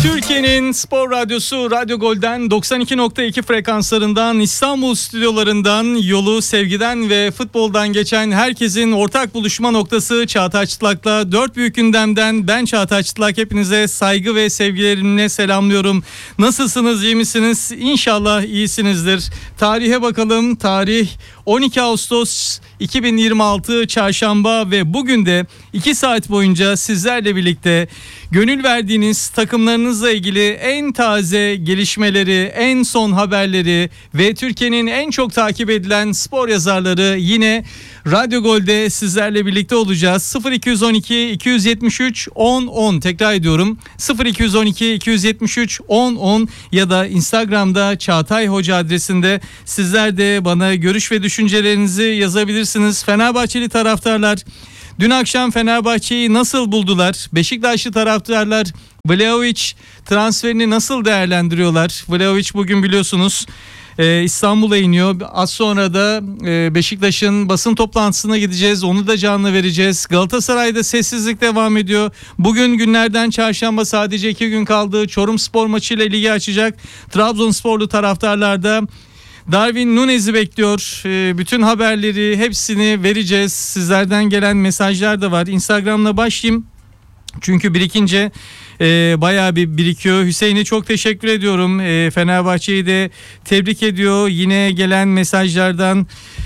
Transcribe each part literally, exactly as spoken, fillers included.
Türkiye'nin spor radyosu Radyo Gol'den doksan iki nokta iki frekanslarından İstanbul stüdyolarından yolu sevgiden ve futboldan geçen herkesin ortak buluşma noktası Çağatay Çıtlak'la dört büyük gündemden ben Çağatay Çıtlak hepinize saygı ve sevgilerimle selamlıyorum. Nasılsınız, iyi misiniz? İnşallah iyisinizdir. Tarihe bakalım. Tarih on iki Ağustos iki bin yirmi altı Çarşamba ve bugün de iki saat boyunca sizlerle birlikte gönül verdiğiniz takımlarınızla ilgili en taze gelişmeleri, en son haberleri ve Türkiye'nin en çok takip edilen spor yazarları yine Radyo Gol'de sizlerle birlikte olacağız. sıfır iki on iki iki yetmiş üç on on tekrar ediyorum. sıfır iki on iki iki yetmiş üç on on ya da Instagram'da Çağatay Hoca adresinde sizler de bana görüş ve düşüncelerinizi yazabilirsiniz. Fenerbahçeli taraftarlar dün akşam Fenerbahçe'yi nasıl buldular? Beşiktaşlı taraftarlar Vlahovic transferini nasıl değerlendiriyorlar? Vlahovic bugün biliyorsunuz Ee, İstanbul'a iniyor. Az sonra da e, Beşiktaş'ın basın toplantısına gideceğiz. Onu da canlı vereceğiz. Galatasaray'da sessizlik devam ediyor. Bugün günlerden çarşamba, sadece iki gün kaldı. Çorumspor maçıyla ligi açacak. Trabzonsporlu taraftarlar da Darwin Nunez'i bekliyor. Ee, bütün haberleri hepsini vereceğiz. Sizlerden gelen mesajlar da var. Instagram'la başlayayım. Çünkü birikince e, bayağı bir birikiyor. Hüseyin'e çok teşekkür ediyorum. E, Fenerbahçe'yi de tebrik ediyor. Yine gelen mesajlardan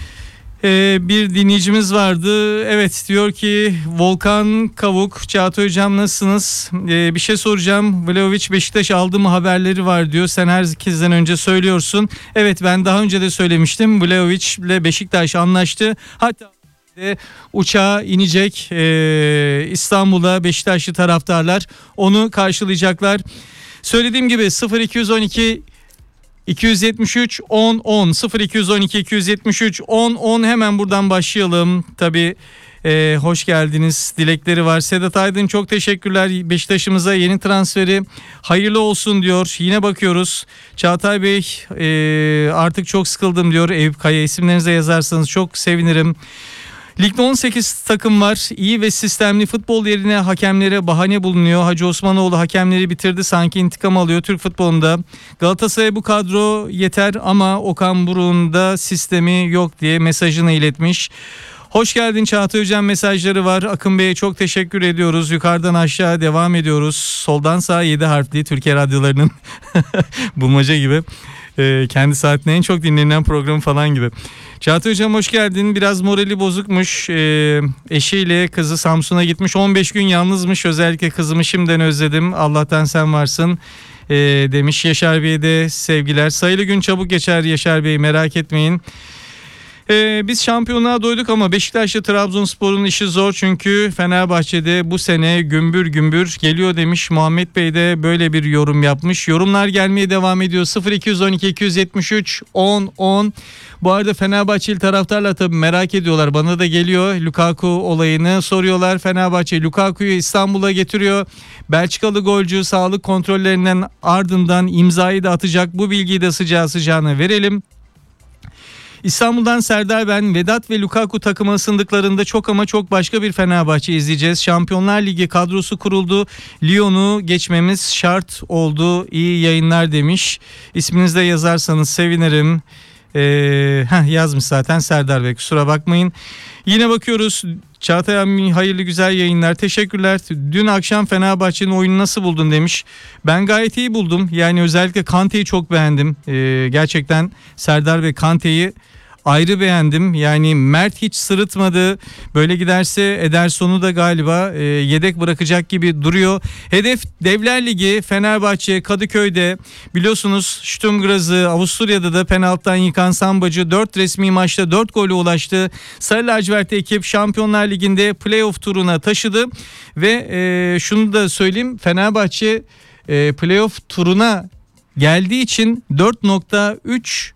e, bir dinleyicimiz vardı. Evet, diyor ki Volkan Kavuk, Çağatay Hocam nasılsınız? E, bir şey soracağım. Vlahovic Beşiktaş aldı mı haberleri var diyor. Sen herkesten önce söylüyorsun. Evet, ben daha önce de söylemiştim. Vlahovic ile Beşiktaş anlaştı. Hatta uçağa inecek ee, İstanbul'a Beşiktaşlı taraftarlar onu karşılayacaklar. Söylediğim gibi sıfır iki on iki iki yetmiş üç on on sıfır iki on iki iki yetmiş üç on on hemen buradan başlayalım. Tabii e, hoş geldiniz dilekleri var. Sedat Aydın çok teşekkürler. Beşiktaş'ımıza yeni transferi hayırlı olsun diyor. Yine bakıyoruz. Çağatay Bey e, artık çok sıkıldım diyor. Eyüp Kaya, isimlerinize yazarsanız çok sevinirim. Ligde on sekiz takım var. İyi ve sistemli futbol yerine hakemlere bahane bulunuyor. Hacı Osmanoğlu hakemleri bitirdi, sanki intikam alıyor Türk futbolunda. Galatasaray'a bu kadro yeter ama Okan Buruk'un da sistemi yok diye mesajını iletmiş. Hoş geldin Çağatay Hocam mesajları var. Akın Bey'e çok teşekkür ediyoruz. Yukarıdan aşağı devam ediyoruz. Soldan sağa yedi harfli Türkiye radyolarının bulmaca gibi. Ee, kendi saatinde en çok dinlenen program falan gibi. Çağatay Hocam hoş geldin. Biraz morali bozukmuş. Ee, eşiyle kızı Samsun'a gitmiş. on beş gün yalnızmış. Özellikle kızımı şimdiden özledim. Allah'tan sen varsın ee, demiş. Yaşar Bey'e de sevgiler. Sayılı gün çabuk geçer Yaşar Bey, merak etmeyin. Ee, biz şampiyonluğa doyduk ama Beşiktaş'la Trabzonspor'un işi zor, çünkü Fenerbahçe'de bu sene gümbür gümbür geliyor demiş. Muhammed Bey de böyle bir yorum yapmış. Yorumlar gelmeye devam ediyor. sıfır iki on iki iki yetmiş üç on on. Bu arada Fenerbahçeli taraftarlar tabii merak ediyorlar. Bana da geliyor. Lukaku olayını soruyorlar. Fenerbahçe Lukaku'yu İstanbul'a getiriyor. Belçikalı golcü sağlık kontrollerinden ardından imzayı da atacak. Bu bilgiyi de sıcağı sıcağına verelim. İstanbul'dan Serdar ben. Vedat ve Lukaku takıma ısındıklarında çok ama çok başka bir Fenerbahçe izleyeceğiz. Şampiyonlar Ligi kadrosu kuruldu. Lyon'u geçmemiz şart oldu. İyi yayınlar demiş. İsminizi de yazarsanız sevinirim. Ee, heh, yazmış zaten Serdar Bey, kusura bakmayın. Yine bakıyoruz. Çağatay abi hayırlı güzel yayınlar, teşekkürler. Dün akşam Fenerbahçe'nin oyunu nasıl buldun demiş. Ben gayet iyi buldum. Yani özellikle Kante'yi çok beğendim. Ee, gerçekten Serdar ve Kante'yi ayrı beğendim. Yani Mert hiç sırıtmadı. Böyle giderse Ederson'u da galiba e, yedek bırakacak gibi duruyor. Hedef Devler Ligi. Fenerbahçe Kadıköy'de biliyorsunuz Sturm Graz'ı, Avusturya'da da penaltıdan yıkan Sambacı dört resmi maçta dört gole ulaştı. Sarı lacivert ekip Şampiyonlar Ligi'nde playoff turuna taşıdı ve e, şunu da söyleyeyim, Fenerbahçe e, playoff turuna geldiği için dört nokta üç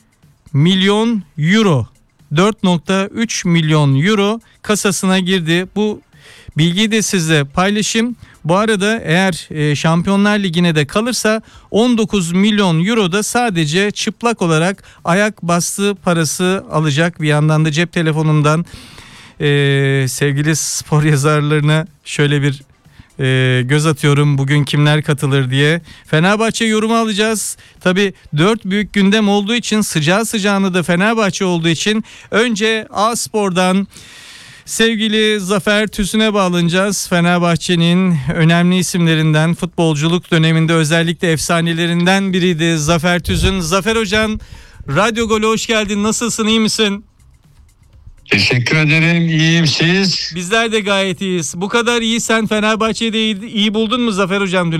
milyon euro dört nokta üç milyon euro kasasına girdi. Bu bilgiyi de sizle paylaşayım. Bu arada eğer e, Şampiyonlar Ligi'ne de kalırsa on dokuz milyon euro da sadece çıplak olarak ayak bastığı parası alacak. Bir yandan da cep telefonumdan e, sevgili spor yazarlarına şöyle bir e, göz atıyorum bugün kimler katılır diye. Fenerbahçe yorumu alacağız. Tabii dört büyük gündem olduğu için, sıcağı sıcağına da Fenerbahçe olduğu için önce A-Spor'dan sevgili Zafer Tüzün'e bağlanacağız. Fenerbahçe'nin önemli isimlerinden, futbolculuk döneminde özellikle efsanelerinden biriydi Zafer Tüzün. Zafer Hocam, Radyo Gol'e hoş geldin. Nasılsın, iyi misin? Teşekkür ederim. İyiyim, siz? Bizler de gayet iyiyiz. Bu kadar iyi, sen Fenerbahçe'yi de iyi, iyi buldun mu Zafer Hocam dün